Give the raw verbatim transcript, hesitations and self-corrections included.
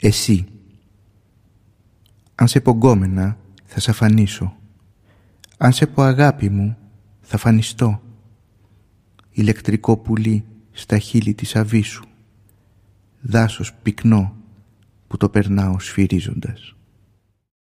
Εσύ. Αν σε πω γκόμενα, θα σ' αφανίσω. Αν σε πω αγάπη μου, θα φανιστώ. Ηλεκτρικό πουλί στα χείλη της αβίσου. Δάσος πυκνό που το περνάω σφυρίζοντας.